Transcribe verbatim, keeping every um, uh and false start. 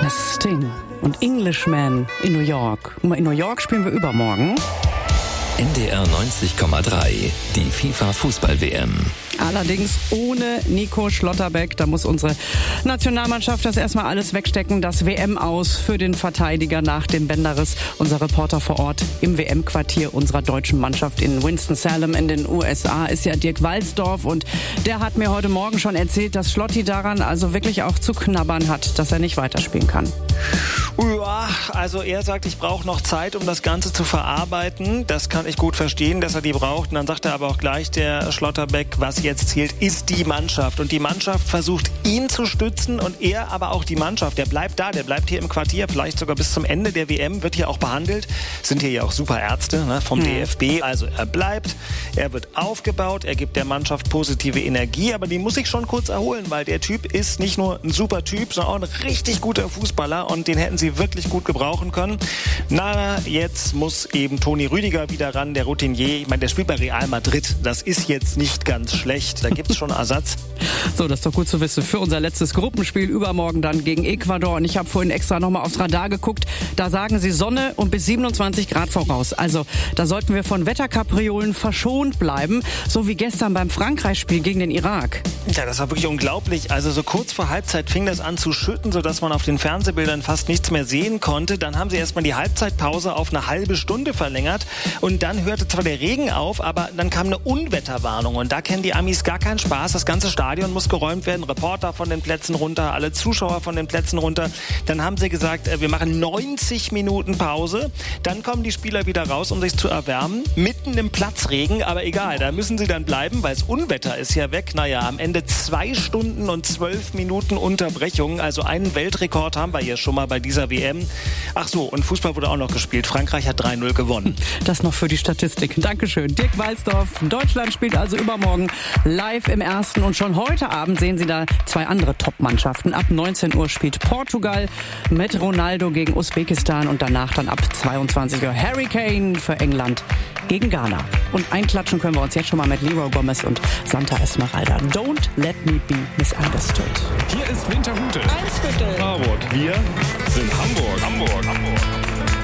Sting und Englishman in New York. Und in New York spielen wir übermorgen. N D R neunzig Komma drei, die FIFA-Fußball-W M. Allerdings ohne Nico Schlotterbeck. Da muss unsere Nationalmannschaft das erstmal alles wegstecken. Das W M aus für den Verteidiger nach dem Bänderriss. Unser Reporter vor Ort im W M-Quartier unserer deutschen Mannschaft in Winston-Salem in den U S A ist ja Dirk Walsdorf. Und der hat mir heute Morgen schon erzählt, dass Schlotti daran also wirklich auch zu knabbern hat, dass er nicht weiterspielen kann. Ja, also er sagt, ich brauche noch Zeit, um das Ganze zu verarbeiten. Das kann ich gut verstehen, dass er die braucht. Und dann sagt er aber auch gleich, der Schlotterbeck, was jetzt zählt, ist die Mannschaft. Und die Mannschaft versucht, ihn zu stützen und er aber auch die Mannschaft. Der bleibt da, der bleibt hier im Quartier, vielleicht sogar bis zum Ende der W M, wird hier auch behandelt. Sind hier ja auch super Ärzte, ne, vom mhm. D F B. Also er bleibt, er wird aufgebaut, er gibt der Mannschaft positive Energie, aber die muss sich schon kurz erholen, weil der Typ ist nicht nur ein super Typ, sondern auch ein richtig guter Fußballer und den hätten sie wirklich gut gebrauchen können. Na, jetzt muss eben Toni Rüdiger wieder ran, der Routinier. Ich meine, der spielt bei Real Madrid. Das ist jetzt nicht ganz schlecht. Da gibt es schon Ersatz. So, das ist doch gut zu wissen für unser letztes Gruppenspiel übermorgen dann gegen Ecuador. Und ich habe vorhin extra nochmal aufs Radar geguckt. Da sagen sie Sonne und bis siebenundzwanzig Grad voraus. Also da sollten wir von Wetterkapriolen verschont bleiben. So wie gestern beim Frankreich-Spiel gegen den Irak. Ja, das war wirklich unglaublich. Also so kurz vor Halbzeit fing das an zu schütten, sodass man auf den Fernsehbildern fast nichts mehr sehen konnte. Dann haben sie erstmal die Halbzeitpause auf eine halbe Stunde verlängert. Und dann hörte zwar der Regen auf, aber dann kam eine Unwetterwarnung. Und da kennen die Amis gar keinen Spaß. Das ganze Stadion muss geräumt werden. Reporter von den Plätzen runter, alle Zuschauer von den Plätzen runter. Dann haben sie gesagt, wir machen neunzig Minuten Pause. Dann kommen die Spieler wieder raus, um sich zu erwärmen. Mitten im Platzregen, aber egal, da müssen sie dann bleiben, weil das Unwetter ist ja weg. Naja, am Ende zwei Stunden und zwölf Minuten Unterbrechung. Also einen Weltrekord haben wir hier schon mal bei dieser W M. Ach so, und Fußball wurde auch noch gespielt. Frankreich hat drei null gewonnen. Das noch für die Statistik. Dankeschön. Dirk Walsdorf. Deutschland spielt also übermorgen live im Ersten. Und schon heute Abend sehen Sie da zwei andere Top-Mannschaften. Ab neunzehn Uhr spielt Portugal mit Ronaldo gegen Usbekistan. Und danach dann ab zweiundzwanzig Uhr Harry Kane für England gegen Ghana. Und einklatschen können wir uns jetzt schon mal mit Leroy Gomez und Santa Esmeralda. Don't let me be misunderstood. Hier ist Winterhude. Eimsbüttel. Marburg. Wir sind Hamburg. Hamburg. Hamburg.